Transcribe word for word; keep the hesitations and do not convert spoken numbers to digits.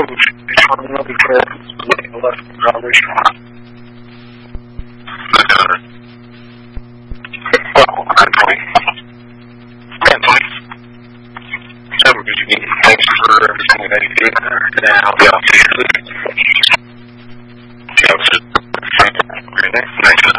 Antonio because looking left probably shot. Oh, Anthony. Anthony. So, thanks for everything that you did there. Now, yeah, I'll see you. Yeah, nice.